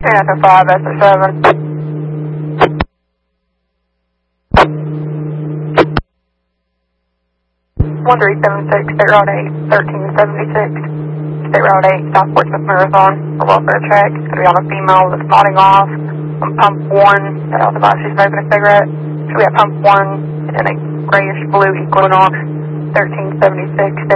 Panther 5, Esther 7. 1376, State Route 8, 1376. State Route 8, South Portsmouth Marathon for welfare check. It's going to be on a female that's nodding off on pump 1. That also she's smoking a cigarette. Should be at pump 1 in a grayish blue Equinox, 1376, State